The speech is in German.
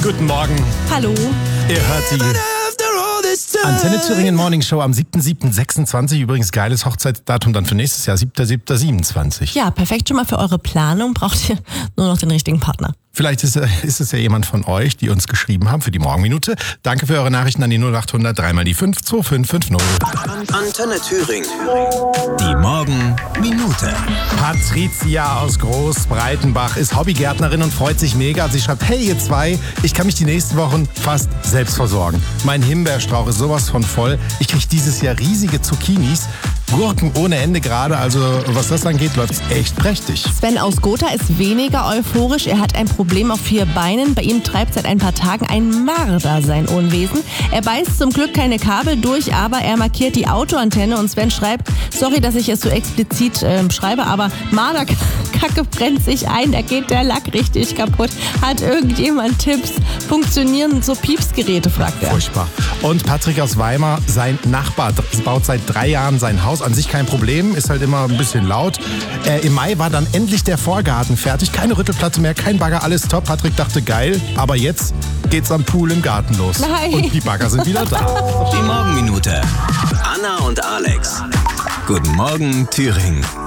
Guten Morgen. Hallo. Ihr hört die Antenne Thüringen Morning Show am 7.7.26. Übrigens geiles Hochzeitsdatum dann für nächstes Jahr, 7.7.27. Ja, perfekt schon mal für eure Planung. Braucht ihr nur noch den richtigen Partner. Vielleicht ist es ja jemand von euch, die uns geschrieben haben für die Morgenminute. Danke für eure Nachrichten an die 0800 3 mal die 5 2550. Antenne Thüringen. Die Morgenminute. Patricia aus Großbreitenbach ist Hobbygärtnerin und freut sich mega. Sie schreibt, hey ihr zwei, ich kann mich die nächsten Wochen fast selbst versorgen. Mein Himbeerstrauch ist sowas von voll. Ich kriege dieses Jahr riesige Zucchinis. Gurken ohne Ende gerade, also was das angeht, läuft es echt prächtig. Sven aus Gotha ist weniger euphorisch. Er hat ein Problem auf 4 Beinen. Bei ihm treibt seit ein paar Tagen ein Marder sein Unwesen. Er beißt zum Glück keine Kabel durch, aber er markiert die Autoantenne und Sven schreibt, sorry, dass ich es so explizit schreibe, aber Marderkacke brennt sich ein, da geht der Lack richtig kaputt. Hat irgendjemand Tipps? Funktionieren so Piepsgeräte, fragt er. Furchtbar. Und Patrick aus Weimar, sein Nachbar baut seit 3 Jahren sein Haus. An sich kein Problem, ist halt immer ein bisschen laut. Im Mai war dann endlich der Vorgarten fertig. Keine Rüttelplatte mehr, kein Bagger, alles top. Patrick dachte, geil, aber jetzt geht's am Pool im Garten los. Nein. Und die Bagger sind wieder da. Die Morgenminute. Anna und Alex. Guten Morgen, Thüringen.